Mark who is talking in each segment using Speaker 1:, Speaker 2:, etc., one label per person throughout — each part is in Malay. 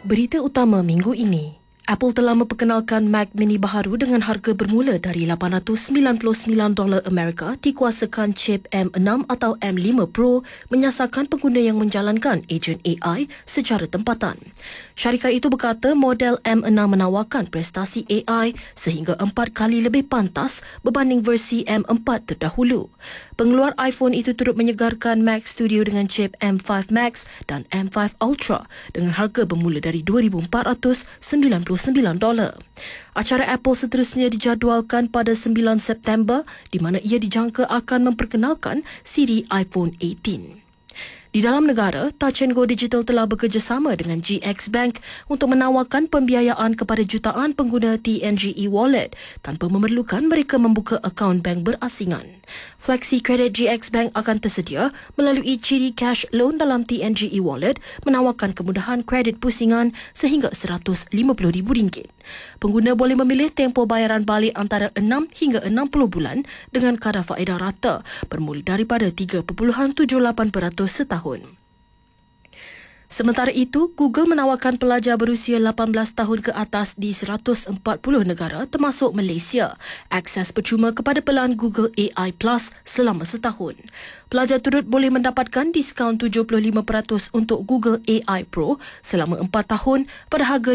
Speaker 1: Berita utama minggu ini. Apple telah memperkenalkan Mac Mini baharu dengan harga bermula dari $899 Amerika dikuasakan chip M6 atau M5 Pro menyasarkan pengguna yang menjalankan ejen AI secara tempatan. Syarikat itu berkata model M6 menawarkan prestasi AI sehingga 4 kali lebih pantas berbanding versi M4 terdahulu. Pengeluar iPhone itu turut menyegarkan Mac Studio dengan chip M5 Max dan M5 Ultra dengan harga bermula dari $2,499. Acara Apple seterusnya dijadualkan pada 9 September di mana ia dijangka akan memperkenalkan siri iPhone 18. Di dalam negara, Touch 'n Go Digital telah bekerjasama dengan GX Bank untuk menawarkan pembiayaan kepada jutaan pengguna TNG e-Wallet tanpa memerlukan mereka membuka akaun bank berasingan. Flexi Credit GX Bank akan tersedia melalui ciri cash loan dalam TNG e-Wallet menawarkan kemudahan kredit pusingan sehingga RM150,000. Pengguna boleh memilih tempoh bayaran balik antara 6 hingga 60 bulan dengan kadar faedah rata bermula daripada 3.78% setahun. Sementara itu, Google menawarkan pelajar berusia 18 tahun ke atas di 140 negara termasuk Malaysia akses percuma kepada pelan Google AI Plus selama setahun. Pelajar turut boleh mendapatkan diskaun 75% untuk Google AI Pro selama 4 tahun pada harga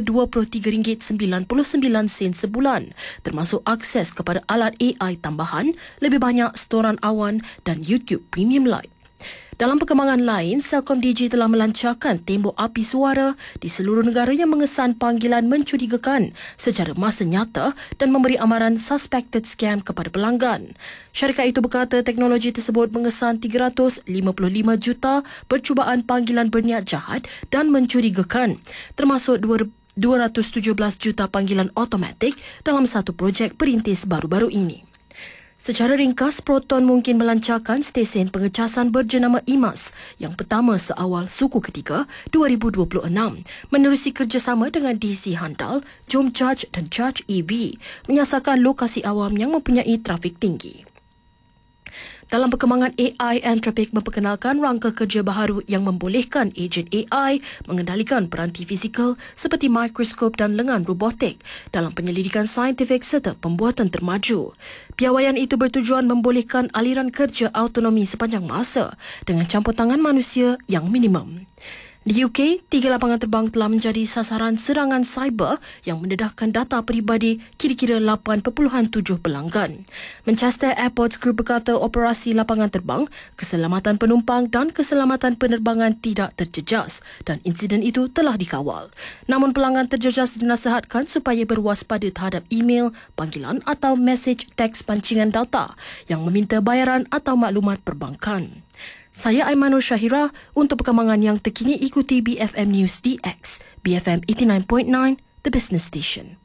Speaker 1: RM23.99 sebulan, termasuk akses kepada alat AI tambahan, lebih banyak storan awan dan YouTube Premium Lite. Dalam perkembangan lain, Celcom Digi telah melancarkan tembok api suara di seluruh negara yang mengesan panggilan mencurigakan secara masa nyata dan memberi amaran suspected scam kepada pelanggan. Syarikat itu berkata teknologi tersebut mengesan 355 juta percubaan panggilan berniat jahat dan mencurigakan, termasuk 217 juta panggilan automatik dalam satu projek perintis baru-baru ini. Secara ringkas, Proton mungkin melancarkan stesen pengecasan berjenama IMAS yang pertama seawal suku ketiga 2026 menerusi kerjasama dengan DC Handal, Jom Charge dan Charge EV menyasarkan lokasi awam yang mempunyai trafik tinggi. Dalam perkembangan AI, Anthropic memperkenalkan rangka kerja baharu yang membolehkan ejen AI mengendalikan peranti fizikal seperti mikroskop dan lengan robotik dalam penyelidikan saintifik serta pembuatan termaju. Piawaian itu bertujuan membolehkan aliran kerja autonomi sepanjang masa dengan campur tangan manusia yang minimum. Di UK, 3 lapangan terbang telah menjadi sasaran serangan cyber yang mendedahkan data peribadi kira-kira 8.7 pelanggan. Manchester Airports Group berkata operasi lapangan terbang, keselamatan penumpang dan keselamatan penerbangan tidak terjejas dan insiden itu telah dikawal. Namun pelanggan terjejas dinasihatkan supaya berwaspada terhadap email, panggilan atau mesej teks pancingan data yang meminta bayaran atau maklumat perbankan. Saya Aimanur Syahira. Untuk perkembangan yang terkini ikuti BFM News DX, BFM 89.9, The Business Station.